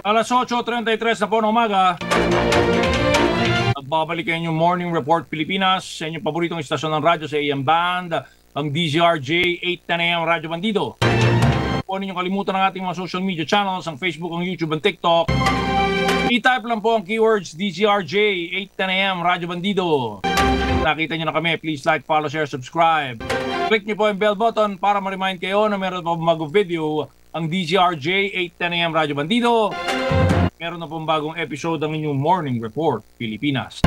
Alas 8:33 na po ng umaga. Nagbabalik ang inyong Morning Report Pilipinas sa inyong paboritong istasyon ng radyo sa AM Band, ang DZRJ 810 AM Radyo Bandido. Huwag ninyong kalimutan ang ating mga social media channels, ang Facebook, ang YouTube, ang TikTok. I-type lang po ang keywords DZRJ 810 AM Radyo Bandido. Nakita nyo na kami, please like, follow, share, subscribe. Click nyo po yung bell button para ma-remind kayo na meron pa bagong video ang DZRJ 810 AM Radyo Bandido. Meron na pong bagong episode ang inyong Morning Report Pilipinas.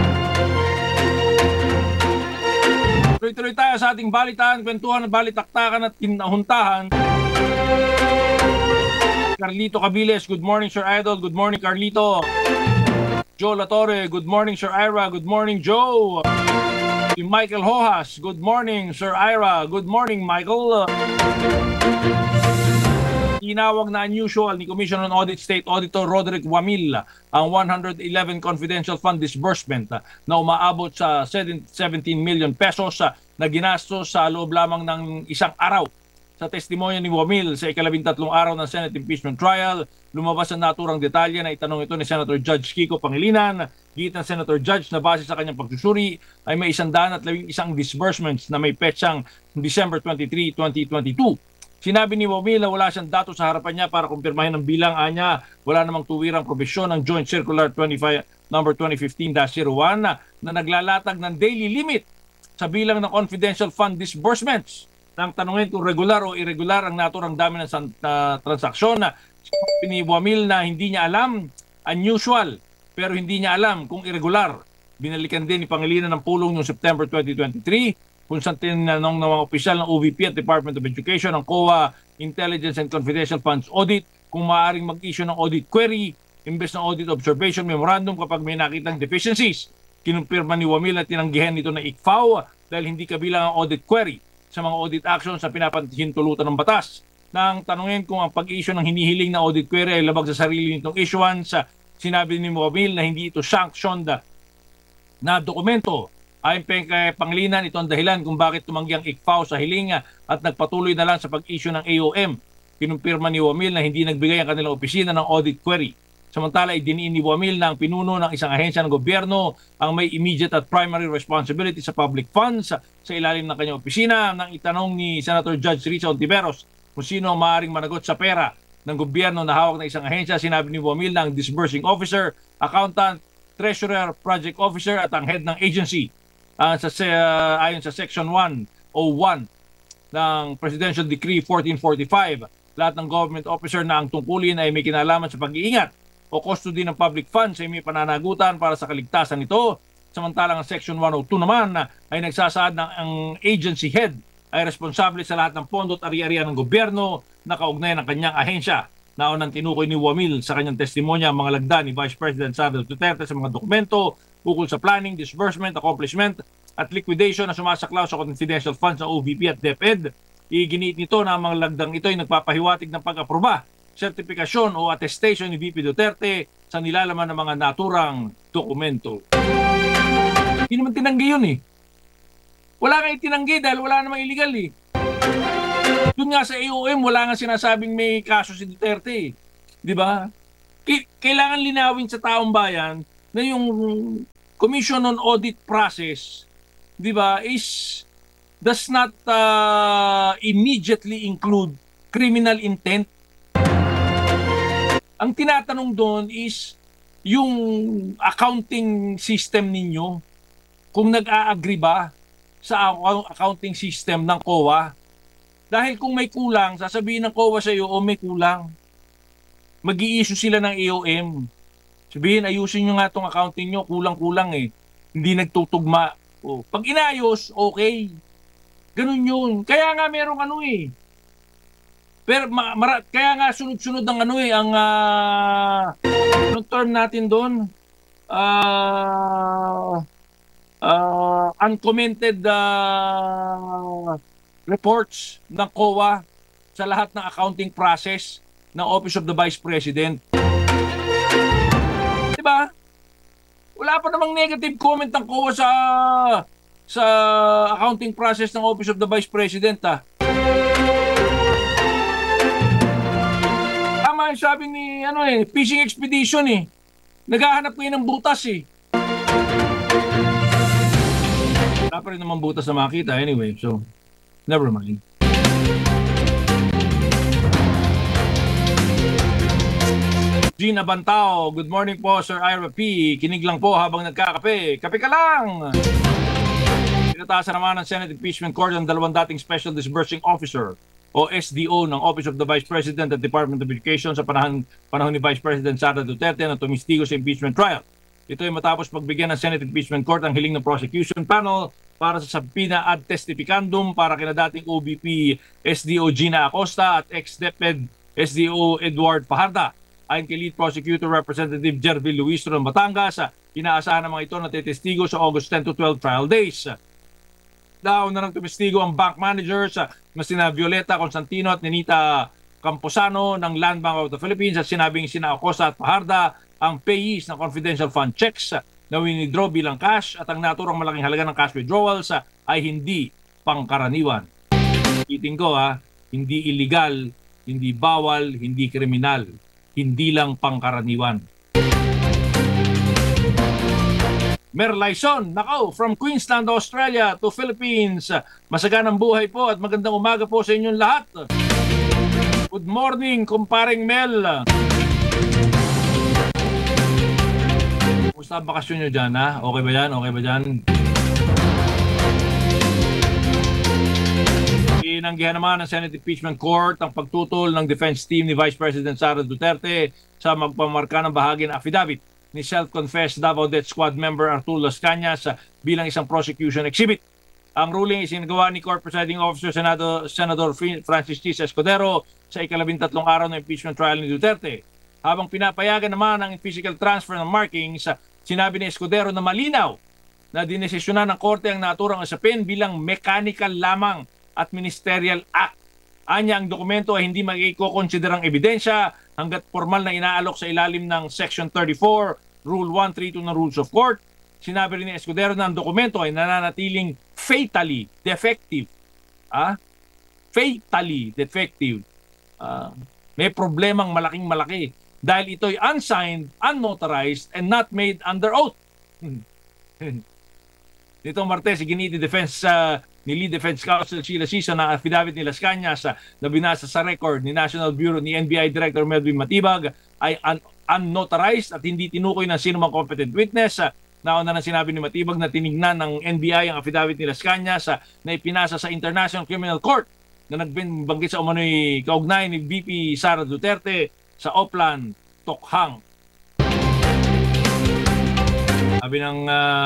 Tuloy-tuloy tayo sa ating balitan, kwentuhan, balitaktakan at kinahuntahan. Carlito Cabiles, good morning Sir Idol, good morning Carlito. Joe Latorre, good morning Sir Ira, good morning Joe. Si Michael Hojas, good morning Sir Ira, good morning Michael. Tinawag na unusual ni Commission on Audit State Auditor Roderick Wamil ang 111 confidential fund disbursement na umaabot sa 17 million pesos na ginastos sa loob lamang ng isang araw. Sa testimonya ni Wamil sa ika-13 araw ng Senate impeachment trial, lumabas ang naturang detalye na itanong ito ni Senator Judge Kiko Pangilinan. Git ng Senator Judge na base sa kanyang pagsusuri ay may 111 disbursements na may petsang December 23, 2022. Sinabi ni Wamil na wala siyang datos sa harapan niya para kumpirmahin ang bilang. Anya, wala namang tuwirang probisyon ng Joint Circular 25 number 2015-01 na naglalatag ng daily limit sa bilang ng confidential fund disbursements. Nang tanungin kung regular o irregular ang naturang dami ng transaksyon, ni Wamil na hindi niya alam, unusual, pero hindi niya alam kung irregular. Binalikan din ni Pangilinan ng pulong noong September 2023 kung saan tinanong ng mga opisyal ng OVP at Department of Education ang COA Intelligence and Confidential Funds Audit kung maaaring mag-issue ng audit query imbes ng audit observation memorandum kapag may nakitang deficiencies. Kinumpirma ni Wamil na tinanggihan nito na ICFAO dahil hindi kabilang ang audit query sa mga audit actions sa pinapahintulutan ng batas. Nang tanungin kung ang pag-issue ng hinihiling na audit query ay labag sa sarili nitong issuance, sinabi ni Wamil na hindi ito sanctioned na dokumento. Ayon kay Pangilinan, ito ang dahilan kung bakit tumanggi ang ICFAO sa hiling at nagpatuloy na lang sa pag-issue ng AOM. Kinumpirma ni Wamil na hindi nagbigay ang kanilang opisina ng audit query. Samantala, idiniin ni Wamil na ang pinuno ng isang ahensya ng gobyerno ang may immediate at primary responsibility sa public funds sa ilalim ng kanyang opisina. Nang itanong ni Senator Judge Risa Ontiveros kung sino ang maaaring managot sa pera ng gobyerno na hawak ng isang ahensya, sinabi ni Wamil na ang disbursing officer, accountant, treasurer, project officer at ang head ng agency. Ayon sa Section 101 ng Presidential Decree 1445, lahat ng government officer na ang tungkulin ay may kinalaman sa pag-iingat o custody ng public funds ay may pananagutan para sa kaligtasan nito. Samantalang ang Section 102 naman ay nagsasaad na ang agency head ay responsable sa lahat ng pondo at ari-arian ng gobyerno na kaugnay ng kanyang ahensya. Naunang tinukoy ni Wamil sa kanyang testimonya ang mga lagda ni Vice President Sara Duterte sa mga dokumento ukol sa planning, disbursement, accomplishment at liquidation na sumasaklaw sa confidential funds ng OVP at DepEd. Iginiit nito na ang mga lagdang ito ay nagpapahiwatig ng pag-aproba, sertifikasyon o attestation ni VP Duterte sa nilalaman ng mga naturang dokumento. Hindi naman tinanggi yun eh. Wala nga itinanggi dahil wala namang illegal eh. Doon nga sa AOM, wala nga sinasabing may kaso si Duterte eh. Di ba? Kailangan linawin sa taong bayan na yung Commission on Audit process, di ba, does not immediately include criminal intent. Ang tinatanong doon is yung accounting system ninyo, kung nag-a-agree ba sa accounting system ng COA. Dahil kung may kulang, sasabihin ng COA sa iyo, o may kulang. Mag-i-issue sila ng AOM. Sabihin, ayusin nyo nga itong accounting nyo, kulang-kulang eh. Hindi nagtutugma. O, pag inayos, okay. Ganun yun. Kaya nga merong ano eh. Pero kaya nga sunod-sunod ang ano eh, ang anong term natin doon? Uncommented reports ng COA sa lahat ng accounting process ng Office of the Vice President. Diba? Wala pa namang negative comment ng COA sa accounting process ng Office of the Vice President. Tama nga yung sabi ni fishing expedition eh. Naghahanap ngayon ng butas eh. Wala pa rin naman butas na makita anyway, so never mind. Gina Bantao, good morning po Sir Ira P. Kinig lang po habang nagkakape. Kape ka lang! Pinatasan naman ng Senate Impeachment Court ang dalawang dating Special Disbursing Officer o SDO ng Office of the Vice President at Department of Education sa panahon ni Vice President Sara Duterte na tumistigo sa impeachment trial. Ito ay matapos pagbigyan ng Senate Impeachment Court ang hiling ng prosecution panel para sa subpoena ad testificandum para kina dating OBP SDO Gina Acosta at ex-DepEd SDO Edward Fajarda. Ayon kay Lead Prosecutor Representative Jervil Luistro ng Batangas, inaasahan ng mga ito na tetestigo sa August 10 to 12 trial days. Daw na nang tumestigo ang bank managers na sina Violeta Constantino at Nenita Camposano ng Land Bank of the Philippines at sinabing sina Acosta at Fajarda ang payees ng confidential fund checks na winidraw bilang cash at ang naturang malaking halaga ng cash withdrawals ay hindi pangkaraniwan. Iting ko hindi illegal, hindi bawal, hindi kriminal. Hindi lang pangkaraniwan. Merlaison, nako, from Queensland, Australia to Philippines. Masaganang buhay po at magandang umaga po sa inyong lahat. Good morning, kumparing Mel. Kumusta ang bakasyon nyo dyan, ha? Okay ba yan? Okay ba dyan? Inanggihan naman ng Senate Impeachment Court ang pagtutol ng defense team ni Vice President Sara Duterte sa magpamarka ng bahagi ng affidavit ni self-confessed Davao Death Squad member Arturo Las Cañas bilang isang prosecution exhibit. Ang ruling isinagawa ni Court Presiding Officer Senator Francis Chis Escudero sa ika-13 araw ng impeachment trial ni Duterte. Habang pinapayagan naman ang physical transfer ng markings, sinabi ni Escudero na malinaw na dinesisyonan ng Korte ang naturang usapin bilang mechanical lamang at ministerial act. Anya ang dokumento ay hindi magkikokonsiderang ebidensya hanggat formal na inaalok sa ilalim ng Section 34, Rule 132 ng Rules of Court. Sinabi rin ni Escudero na ang dokumento ay nananatiling fatally defective. Fatally defective. May problemang malaking malaki dahil ito'y unsigned, unnotarized, and not made under oath. Nitong Martes, iginiti defense ni Lead Defense Counsel Sheila Sison na affidavit ni Las Cañas na binasa sa record ni National Bureau ni NBI Director Melvin Matibag ay unnotarized at hindi tinukoy ng sino mang competent witness. Nauna na sinabi ni Matibag na tinignan ng NBI ang affidavit ni Las Cañas na ipinasa sa International Criminal Court na nagbanggit sa umano'y kaugnay ni VP Sara Duterte sa Oplan, Tokhang. Sabi ng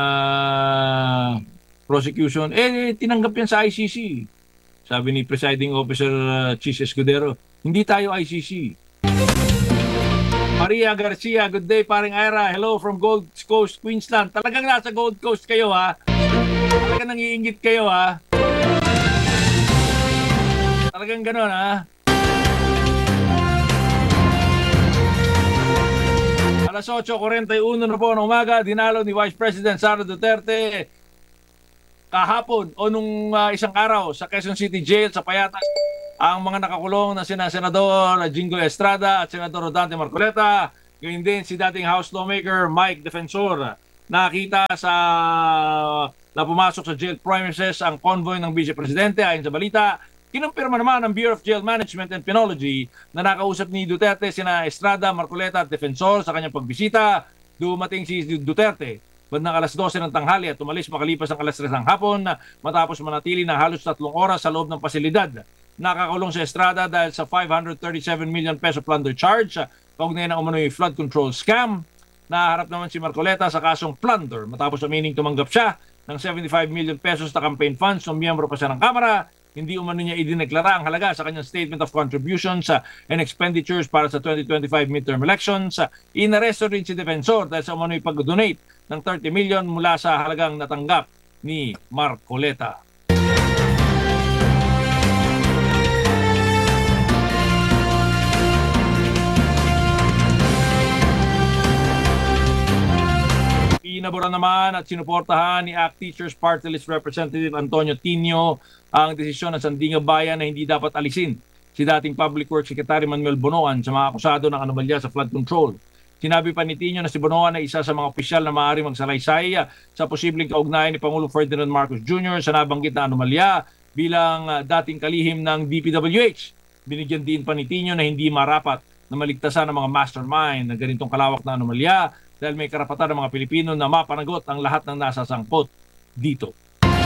prosecution, tinanggap yan sa ICC. Sabi ni Presiding Officer Chis Escudero, hindi tayo ICC. Maria Garcia, good day paring Ira. Hello from Gold Coast, Queensland. Talagang nasa Gold Coast kayo ha. Talagang nangiingit kayo ha. Talagang gano'n ha. Alas 8:41 na po ng umaga, dinalo ni Vice President Sara Duterte kahapon o nung isang araw sa Quezon City Jail sa Payatas ang mga nakakulong na sina Senador Jingo Estrada at Senador Rodante Marcoleta, gayon din si dating House Lawmaker Mike Defensor. Nakita na pumasok sa jail premises ang convoy ng Vice Presidente ayon sa balita. Kinumpirma naman ng Bureau of Jail Management and Penology na nakausap ni Duterte sina Estrada, Marcoleta at Defensor sa kanyang pagbisita. Dumating si Duterte bandang alas 12 ng tanghali at tumalis makalipas ang alas 3 ng hapon matapos manatili ng halos 3 oras sa loob ng pasilidad. Nakakulong si Estrada dahil sa 537 million peso plunder charge kaugnay ng umano'y flood control scam. Naharap naman si Marcoleta sa kasong plunder matapos amining tumanggap siya ng 75 million pesos na campaign funds ng miyembro pa siya ng Kamara. Hindi umano niya idineklara ang halaga sa kanyang Statement of Contributions and Expenditures para sa 2025 midterm elections. Inaresto rin si Defensor dahil sa umano'y pag-donate ng 30 million mula sa halagang natanggap ni Marcoleta. Inaburan naman at sinuportahan ni ACT Teachers Party List Representative Antonio Tinio ang desisyon ng Sandigan Bayan na hindi dapat alisin si dating Public Works Secretary Manuel Bonoan sa mga akusado ng anomalya sa flood control. Sinabi pa ni Tino na si Bonoan ay isa sa mga opisyal na maaaring magsalaysay sa posibleng kaugnayan ni Pangulo Ferdinand Marcos Jr. sa nabanggit na anomalya bilang dating kalihim ng DPWH. Binigyan din pa ni Tino na hindi marapat na maligtasan ng mga mastermind ng ganitong kalawak na anomalya dahil may karapatan ng mga Pilipino na mapanagot ang lahat ng nasasangkot dito.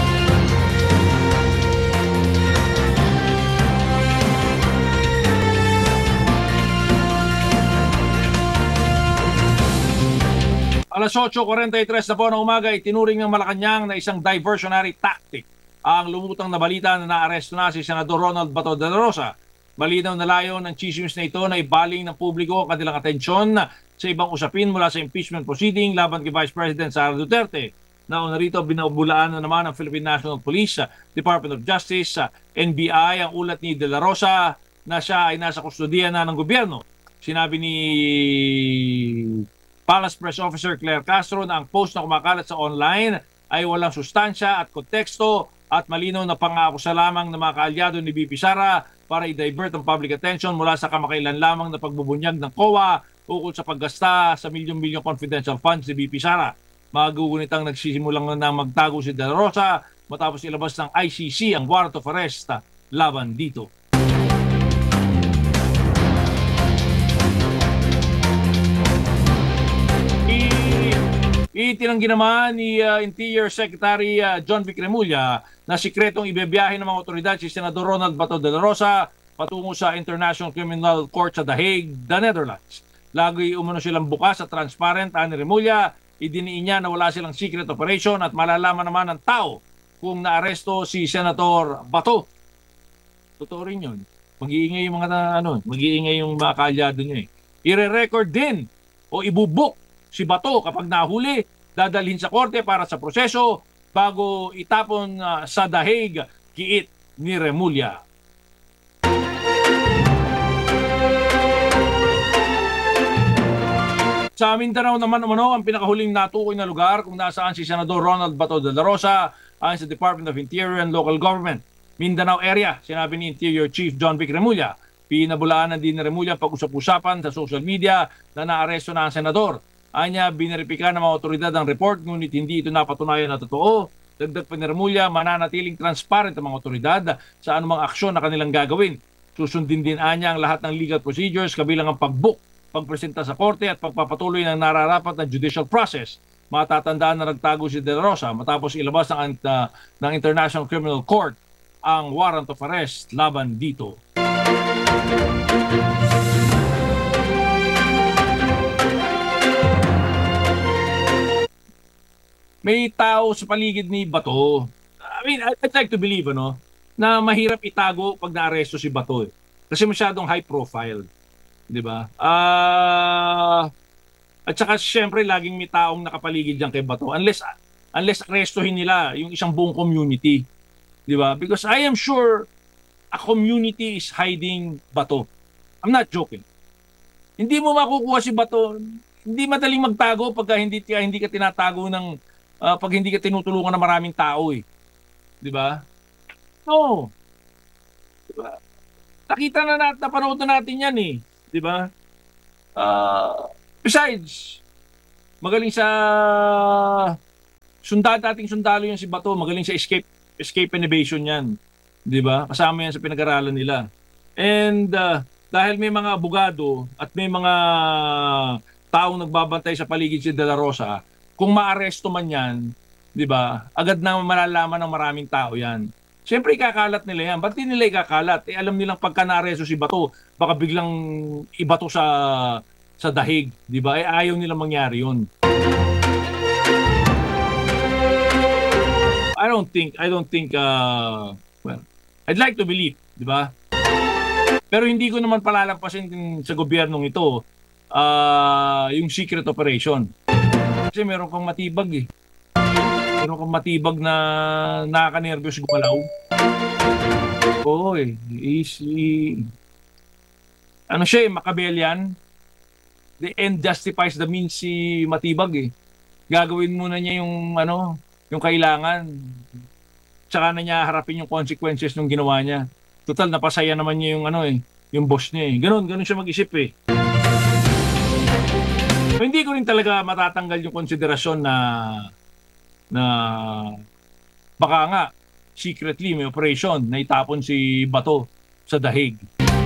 Alas 8:43 na po ng umaga, itinuring ng Malacanang na isang diversionary tactic ang lumutang na balita na naaresto na si Senador Ronald Bato de la Rosa. Malinaw na layo ng chismis na ito na ibaling ng publiko ang kanilang atensyon sa ibang usapin mula sa impeachment proceeding laban kay Vice President Sara Duterte. Nauna rito, binabulaan na naman ng Philippine National Police, Department of Justice, NBI ang ulat ni de la Rosa na siya ay nasa kustodiya na ng gobyerno. Sinabi ni Palace Press Officer Claire Castro na ang post na kumakalat sa online ay walang sustansya at konteksto at malinaw na pang-aakusa lamang ng mga kaalyado ni VP Sara para i-divert ang public attention mula sa kamakailan lamang na pagbubunyag ng COA ukol sa paggasta sa milyong-milyong confidential funds ni VP Sara. Magugunitang nagsisimulang na magtago si De La Rosa matapos ilabas ng ICC ang warrant of arrest laban dito. Itinanggi naman ni Interior Secretary John Vic Remulla na sikretong ibibiyahe ng mga otoridad si Senador Ronald Bato de la Rosa patungo sa International Criminal Court sa The Hague, the Netherlands. Lagi umano silang bukas at transparent, ani Remulla, idiniin niya na wala silang secret operation at malalaman naman ng tao kung naaresto si Senator Bato. Totoo rin yun. Mag-iingay yung mga mag-iingay yung mga kaalyado niya eh. Ire-record din o ibubuk si Bato kapag nahuli, dadalhin sa korte para sa proseso bago itapon sa The Hague, kiit ni Remulla. Sa Mindanao naman ang pinakahuling natukoy na lugar kung nasaan si Senador Ronald Bato de la Rosa ayon sa Department of Interior and Local Government. Mindanao area, sinabi ni Interior Chief John Vic Remulla. Pinabulaan din ni Remulla pag-usap-usapan sa social media na naaresto na ang senador. Anya, bineripika ng mga otoridad ang report ngunit hindi ito napatunayan na totoo. Dagdag pa ni Remulla, mananatiling transparent ang mga otoridad sa anumang aksyon na kanilang gagawin. Susundin din anya ang lahat ng legal procedures kabilang ang pag-book, pagpresenta sa korte at pagpapatuloy ng nararapat na judicial process. Matatandaan na nagtago si De La Rosa matapos ilabas ng International Criminal Court ang warrant of arrest laban dito. May tao sa paligid ni Bato. I mean, I'd like to believe na mahirap itago pag naaresto si Bato. Kasi masyadong high profile. 'Di ba? At saka syempre laging may taong nakapaligid diyan kay Bato unless arestuhin nila yung isang buong community. 'Di ba? Because I am sure a community is hiding Bato. I'm not joking. Hindi mo makukuha si Bato. Hindi madaling magtago pag hindi ka tinatago ng pag hindi ka tinutulungan ng maraming tao eh. 'Di ba? No. 'Di ba? Nakita na natin, napanood na natin 'yan eh, 'di ba? Besides, magaling sa dating sundalo 'yan si Bato, magaling sa escape and evasion 'yan. 'Di ba? Kasama 'yan sa pinag-aralan nila. And dahil may mga abogado at may mga taong nagbabantay sa paligid si De La Rosa, kung maaresto man yan, di ba, agad na malalaman ng maraming tao yan. Siyempre ikakalat nila yan. Ba't di nila ikakalat? Alam nilang pagka naaresto si Bato, baka biglang ibato sa dahig, di ba? Ayaw nilang mangyari yun. I don't think, well, I'd like to believe, di ba? Pero hindi ko naman palalampasin sa gobyernong ito yung secret operation. Kasi meron kang matibag eh. Meron kang matibag na nakaka-nervyos gumalaw. Oo eh. Ano siya eh, Machiavellian. The end justifies the means si matibag eh. Gagawin muna niya yung yung kailangan. Tsaka na niya harapin yung consequences ng ginawa niya. Total, napasaya naman niya yung yung boss niya eh. Ganun siya mag-isip eh. So, hindi ko rin talaga matatanggal yung konsiderasyon na baka nga secretly may operation na itapon si Bato sa dahig.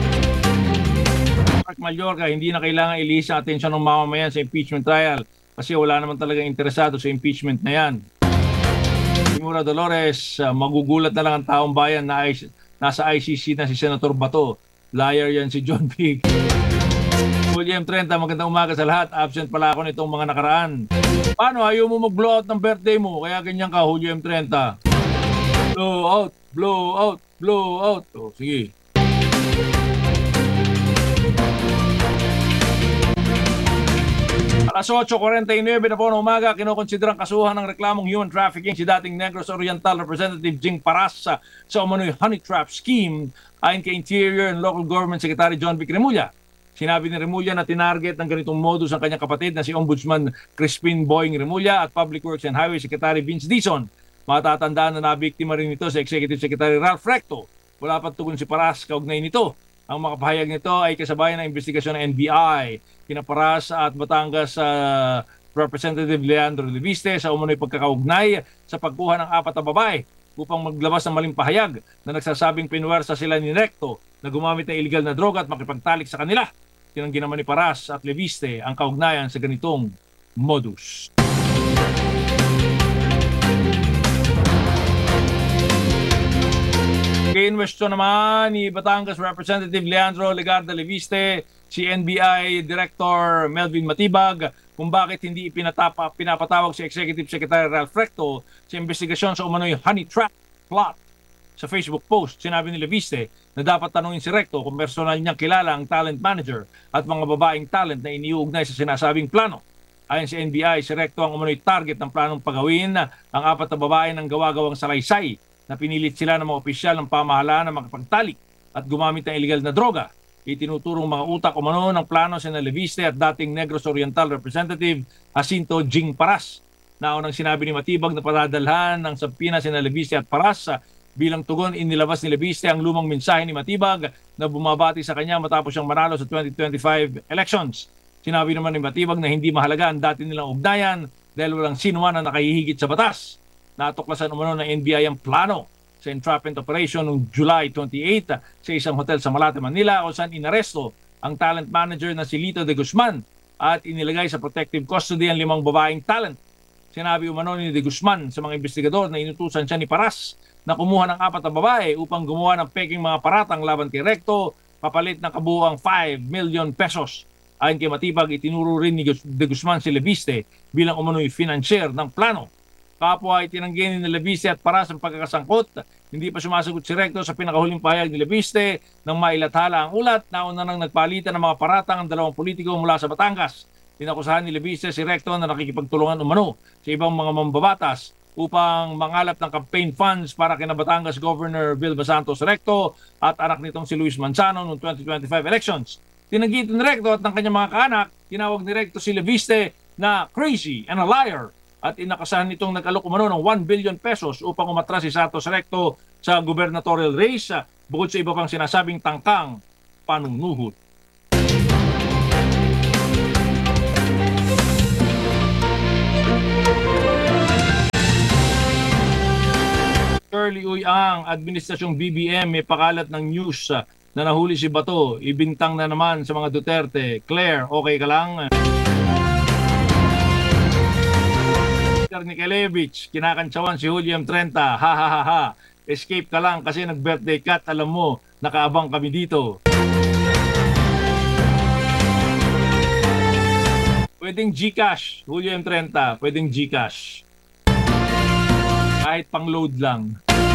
Mark Mallorca, hindi na kailangan ilihis ang atensyon ng mamamayan sa impeachment trial kasi wala naman talaga interesado sa impeachment na yan. Mura Dolores, magugulat na lang ang taong bayan na nasa ICC na si Senator Bato. Liar yan si John Pig. William 30, magandang umaga sa lahat. Absent pala ako nitong mga nakaraan. Paano? Ayaw mo mag-blow out ng birthday mo? Kaya ganyan ka, Julio M30. Blow out, blow out, blow out. O, sige. Alas 8:49 na po ng umaga, kinokonsiderang kasuhan ng reklamong human trafficking si dating Negros Oriental Representative Jing Paras sa umano'y honey trap scheme ayon kay Interior and Local Government Secretary John Vic Remulla. Sinabi ni Remulla na tinarget ng ganitong modus ang kanyang kapatid na si Ombudsman Crispin Boying Remulla at Public Works and Highway Secretary Vince Dizon. Matatandaan na nabiktima rin ito sa Executive Secretary Ralph Recto. Wala pa tugon si Paras kaugnay nito. Ang makapahayag nito ay kasabayan ng investigasyon ng NBI, kinaparas at Batangas Representative Leandro Leviste sa umano'y pagkakaugnay sa pagkuha ng 4 na babae upang maglabas ng maling pahayag na nagsasabing pinuwersa sila ni Recto na gumamit ng illegal na droga at makipagtalik sa kanila. Tinanggi naman ni Paras at Leviste ang kaugnayan sa ganitong modus. Kinwestiyon naman ni Batangas Representative Leandro Legarda Leviste si NBI Director Melvin Matibag kung bakit hindi pinapatawag si Executive Secretary Ralph Recto sa investigasyon sa umano'y honey trap plot. Sa Facebook post, sinabi ni Leviste na dapat tanungin si Recto kung personal niyang kilala ang talent manager at mga babaeng talent na iniuugnay sa sinasabing plano. Ayon sa NBI, si Recto ang umano'y target ng planong pagawin ang 4 na babae ng gawa-gawang salaysay na pinilit sila ng mga opisyal ng pamahalaan na makapagtalik at gumamit ng illegal na droga. Itinuturong mga utak umano ng plano si Leviste at dating Negros Oriental Representative Jacinto Jing Paras. Naunang sinabi ni Matibag na padadalhan ng sabpina si Leviste at Paras. Bilang tugon, inilabas ni Leviste ang lumang mensahe ni Matibag na bumabati sa kanya matapos siyang manalo sa 2025 elections. Sinabi naman ni Matibag na hindi mahalaga ang dati nilang ugnayan dahil walang sinuman na nakahihigit sa batas. Natuklasan umano ng NBI ang plano sa entrapment operation noong July 28 sa isang hotel sa Malate, Manila kung saan inaresto ang talent manager na si Lito de Guzman at inilagay sa protective custody ang 5 babaeng talent. Sinabi umano ni de Guzman sa mga investigador na inutusan siya ni Paras na kumuha ng 4 na babae upang gumawa ng peking mga paratang laban kay Recto papalit ng kabuuang 5 million pesos. Ayon kay Matibag, itinuro rin ni de Guzman si Leviste bilang umano'y financier ng plano. Kapwa ay tinanggi ni Leviste at Paras ang pagkakasangkot. Hindi pa sumasagot si Recto sa pinakahuling pahayag ni Leviste nang mailathala ang ulat na una nang nagpalitan ng mga paratang ang 2 politiko mula sa Batangas. Tinakusahan ni Leviste si Recto na nakikipagtulungan umano sa ibang mga mambabatas upang mangalap ng campaign funds para kina Batangas Governor Vilma Santos Recto at anak nitong si Luis Manzano noong 2025 elections. Tinanggi ito ni Recto at ng kanyang mga kaanak, tinawag ni Recto si Leviste na crazy and a liar at inakasahan nitong nag-alok umano ng 1 billion pesos upang umatras si Santos Recto sa gubernatorial race bukod sa iba pang sinasabing tangkang panunuhot. Shirley Uy, ang administrasyong BBM may pakalat ng news na nahuli si Bato, ibintang na naman sa mga Duterte. Claire, okay ka lang? Nikelevich, kinakantsawan si Julio M30, ha ha ha ha. Escape ka lang kasi nag-birthday cat, alam mo, nakaabang kami dito. Pwedeng Gcash, Julio M30, pwedeng Gcash. Kahit pang-load lang.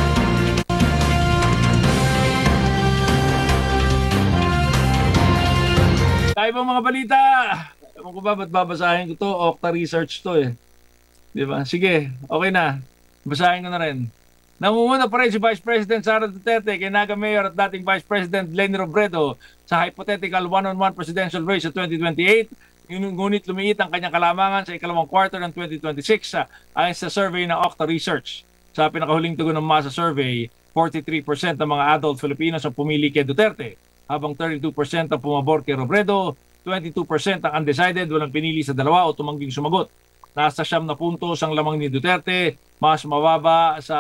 Tayo pa mga balita. Ewan ko ba, ba't babasahin ko to? Okta Research to eh. Diba? Sige, okay na. Basahin ko na rin. Namumuna pa rin si Vice President Sara Duterte kay Naga Mayor at dating Vice President Leni Robredo sa hypothetical one-on-one presidential race sa 2028. Ngunit lumiit ang kanyang kalamangan sa ikalawang quarter ng 2026 ayon sa survey ng Okta Research. Sa pinakahuling tugon ng masa survey, 43% ng mga adult Filipinos ang pumili kay Duterte, habang 32% ang pumabor kay Robredo, 22% ang undecided, walang pinili sa dalawa o tumangging sumagot. Nasa 9 na puntos ang lamang ni Duterte, mas mababa sa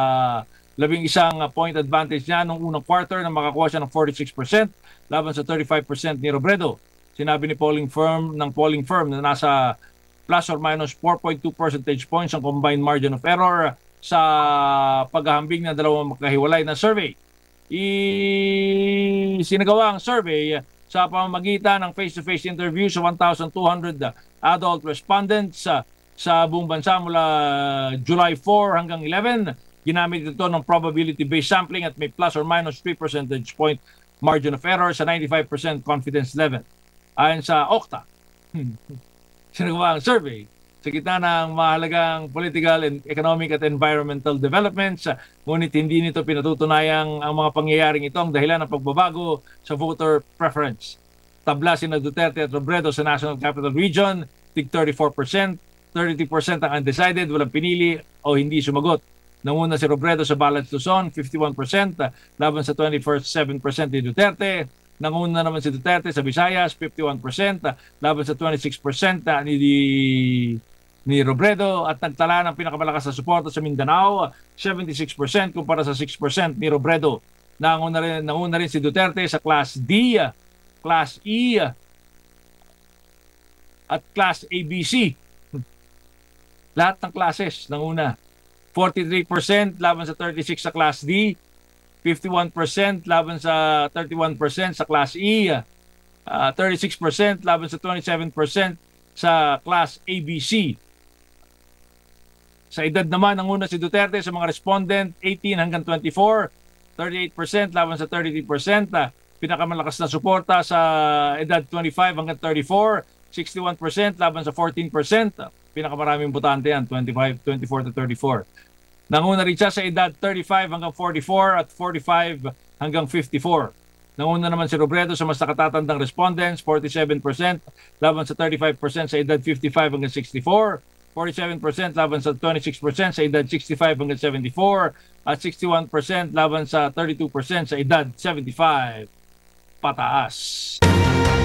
11 point advantage niya nung unang quarter na makakuha siya ng 46% laban sa 35% ni Robredo. Sinabi ni polling firm na nasa plus or minus 4.2 percentage points ang combined margin of error sa paghahambing ng dalawang makahiwalay na survey. Sinagawa ang survey sa pamamagitan ng face-to-face interview sa 1,200 adult respondents sa buong bansa mula July 4 hanggang 11. Ginamit ito ng probability-based sampling at may plus or minus 3 percentage point margin of error sa 95% confidence level. Ayon sa Okta, sinagawa ang survey sa gitna ng mahalagang political, and economic at environmental developments, ngunit hindi nito pinatutunayang ang mga pangyayaring ito ang dahilan ng pagbabago sa voter preference. Tabla sina Duterte at Robredo sa National Capital Region, tig 34%, 32% ang undecided, walang pinili o hindi sumagot. Nanguna si Robredo sa Balance Luzon, 51% laban sa 27% ni Duterte. Nanguna naman si Duterte sa Visayas, 51% laban sa 26% ni Robredo, at nagtala ng pinakamalakas na suporta sa Mindanao, 76% kumpara sa 6% ni Robredo. Nanguna rin si Duterte sa Class D, Class E at Class ABC. Lahat ng classes nanguna. 43% laban sa 36 sa Class D, 51% laban sa 31% sa Class E, 36% laban sa 27% sa Class ABC. Sa edad naman, nanguna si Duterte sa mga respondent 18 hanggang 24, 38% laban sa 33%. Pinakamalakas na suporta sa edad 25 hanggang 34, 61% laban sa 14%. Pinakamaraming botante yan, 24 to 34. Nanguna rin siya sa edad 35 hanggang 44 at 45 hanggang 54. Nanguna naman si Robredo sa mas nakatatandang respondents, 47% laban sa 35% sa edad 55 hanggang 64, 47% laban sa 26% sa edad 65 hanggang 74, at 61% laban sa 32% sa edad 75 pataas.